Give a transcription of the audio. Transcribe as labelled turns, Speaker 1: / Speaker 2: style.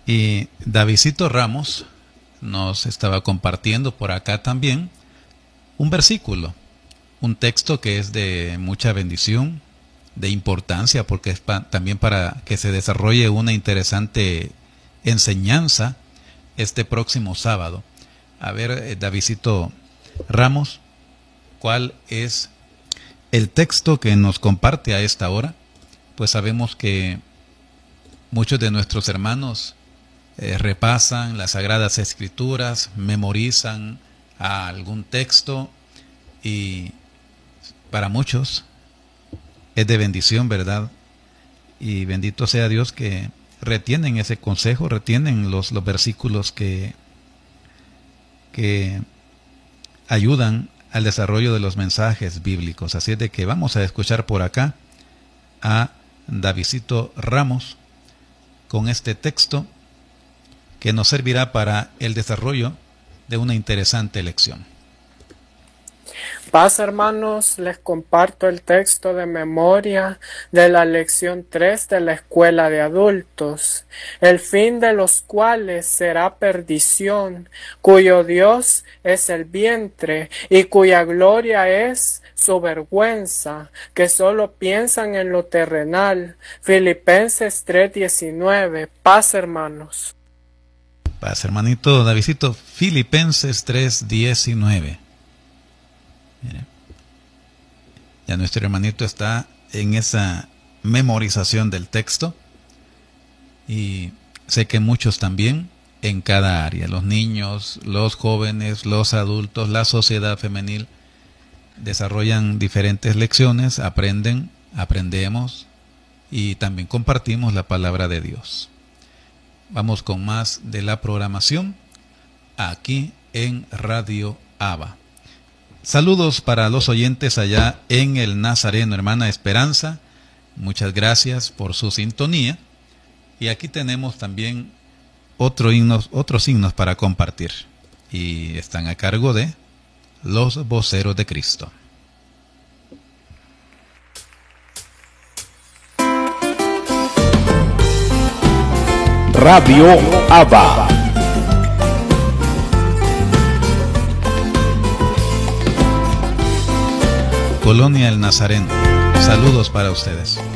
Speaker 1: Y Davidcito Ramos nos estaba compartiendo por acá también un versículo, un texto que es de mucha bendición, de importancia, porque es también para que se desarrolle una interesante enseñanza este próximo sábado. A ver, Davidcito Ramos, ¿cuál es el texto que nos comparte a esta hora? Pues sabemos que muchos de nuestros hermanos repasan las Sagradas Escrituras, memorizan algún texto y para muchos es de bendición, ¿verdad? Y bendito sea Dios que retienen ese consejo, retienen los versículos que ayudan al desarrollo de los mensajes bíblicos. Así es de que vamos a escuchar por acá a Davidcito Ramos con este texto que nos servirá para el desarrollo de una interesante lección.
Speaker 2: Paz, hermanos, les comparto el texto de memoria de la lección 3 de la escuela de adultos, el fin de los cuales será perdición, cuyo Dios es el vientre y cuya gloria es su vergüenza, que solo piensan en lo terrenal. Filipenses 3:19. Paz, hermanos.
Speaker 1: Paz, hermanito Davidcito. Filipenses 3:19. Mire, ya nuestro hermanito está en esa memorización del texto y sé que muchos también en cada área, los niños, los jóvenes, los adultos, la sociedad femenil, desarrollan diferentes lecciones, aprendemos y también compartimos la palabra de Dios. Vamos con más de la programación aquí en Radio Abba. Saludos para los oyentes allá en el Nazareno, hermana Esperanza. Muchas gracias por su sintonía. Y aquí tenemos también otros signos para compartir. Y están a cargo de los voceros de Cristo.
Speaker 3: Radio Abba.
Speaker 1: Colonia El Nazareno. Saludos para ustedes.